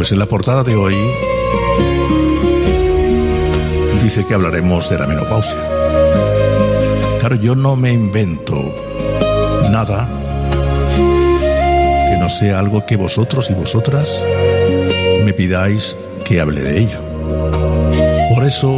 Pues en la portada de hoy dice que hablaremos de la menopausia. Claro, yo no me invento nada que no sea algo que vosotros y vosotras me pidáis que hable de ello. Por eso,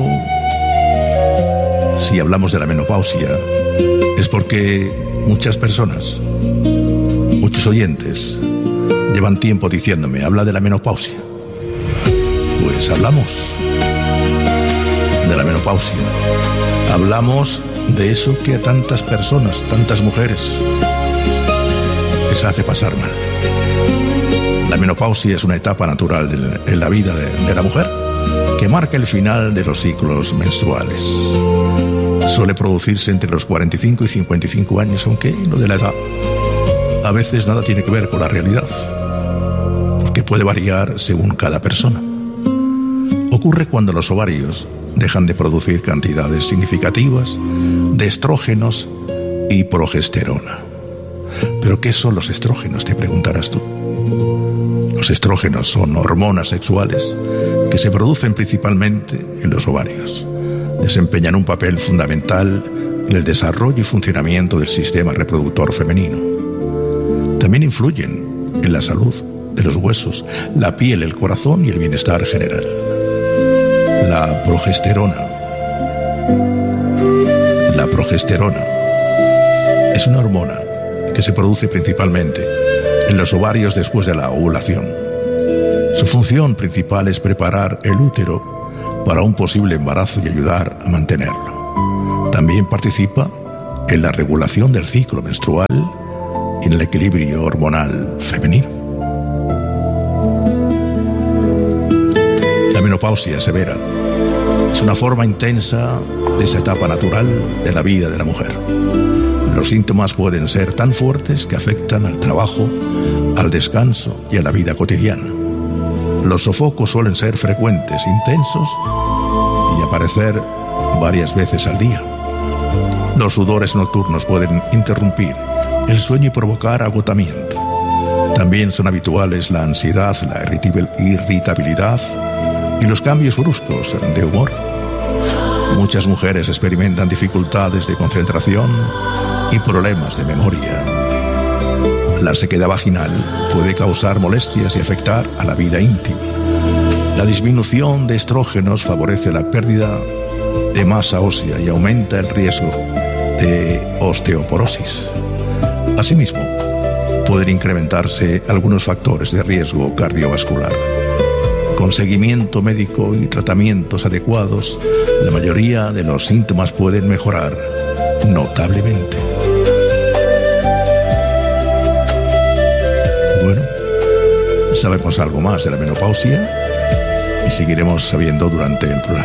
si hablamos de la menopausia, es porque muchas personas, muchos oyentes, llevan tiempo diciéndome, habla de la menopausia. Pues hablamos de la menopausia. Hablamos de eso que a tantas personas, tantas mujeres, les hace pasar mal. La menopausia es una etapa natural en la vida de la mujer que marca el final de los ciclos menstruales. Suele producirse entre los 45 y 55 años, aunque lo de la edad a veces nada tiene que ver con la realidad, porque puede variar según cada persona. Ocurre cuando los ovarios dejan de producir cantidades significativas de estrógenos y progesterona. ¿Pero qué son los estrógenos?, te preguntarás tú. Los estrógenos son hormonas sexuales que se producen principalmente en los ovarios. Desempeñan un papel fundamental en el desarrollo y funcionamiento del sistema reproductor femenino. También influyen en la salud de los huesos, la piel, el corazón y el bienestar general. La progesterona es una hormona que se produce principalmente en los ovarios después de la ovulación. Su función principal es preparar el útero para un posible embarazo y ayudar a mantenerlo. También participa en la regulación del ciclo menstrual y en el equilibrio hormonal femenino. La menopausia severa es una forma intensa de esa etapa natural de la vida de la mujer. Los síntomas pueden ser tan fuertes que afectan al trabajo, al descanso y a la vida cotidiana. Los sofocos suelen ser frecuentes, intensos y aparecer varias veces al día. Los sudores nocturnos pueden interrumpir el sueño y provocar agotamiento. También son habituales la ansiedad, la irritabilidad y los cambios bruscos de humor. Muchas mujeres experimentan dificultades de concentración y problemas de memoria. La sequedad vaginal puede causar molestias y afectar a la vida íntima. La disminución de estrógenos favorece la pérdida de masa ósea y aumenta el riesgo de osteoporosis. Asimismo, pueden incrementarse algunos factores de riesgo cardiovascular. Con seguimiento médico y tratamientos adecuados, la mayoría de los síntomas pueden mejorar notablemente. Bueno, sabemos algo más de la menopausia y seguiremos sabiendo durante el programa.